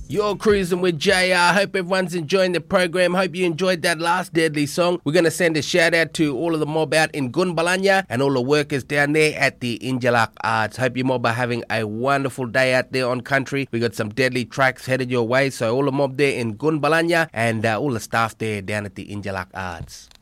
You're cruising with JR. Hope everyone's enjoying the program. Hope you enjoyed that last Deadly song. We're going to send a shout out to all of the mob out in Gunbalanya and all the workers down there at the Injalak Arts. Hope you mob are having a wonderful day out there on country. We got some deadly tracks headed your way. So all the mob there in Gunbalanya and all the staff there down at the Injalak Arts.